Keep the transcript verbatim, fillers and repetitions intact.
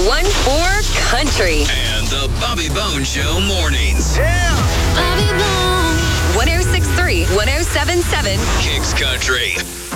one for country. And the Bobby Bone Show mornings. Yeah. Bobby Bone. one oh six point three, one oh seven point seven. Kicks Country.